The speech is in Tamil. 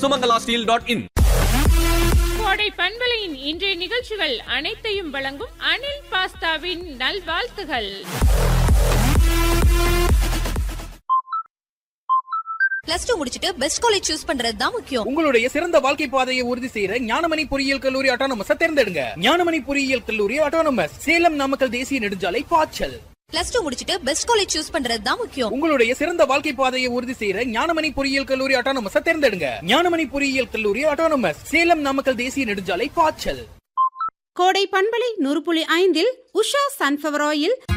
sumangalasteel.in. கோடை பண்பலையின் இன்றைய நிகழ்ச்சிகள் அனைத்தையும் வழங்கும் அனில் பாஸ்தாவின் நல்வாழ்த்துகள். பிளஸ் 2 முடிச்சிட்டு பெஸ்ட் காலேஜ் சூஸ் பண்றது தான் முக்கியம். உங்களுடைய சிறந்த வாழ்க்கை பாதையை உறுதி செய்யற ஞானமணி பொறியியல் கல்லூரி ஆட்டோனமஸ் தேர்ந்தெடுங்க. ஞானமணி பொறியியல் கல்லூரி ஆட்டோனமஸ், சேலம் நாமக்கல் தேசிய நெடுஞ்சாலை, பாய்ச்சல். பிளஸ் 2 முடிச்சிட்டு பெஸ்ட் காலேஜ் சூஸ் பண்றது தான் முக்கியம். உங்களுடைய சிறந்த வாழ்க்கை பாதையை உறுதி செய்யற ஞானமணி பொறியியல் கல்லூரி ஆட்டோனமஸ் தேர்ந்தெடுங்க. ஞானமணி பொறியியல் கல்லூரி ஆட்டோனமஸ், சேலம் நாமக்கல் தேசிய நெடுஞ்சாலை, பாய்ச்சல். கோடை பண்பலை 100.5 உஷா சன்ஃப்ளவர் ஆயில்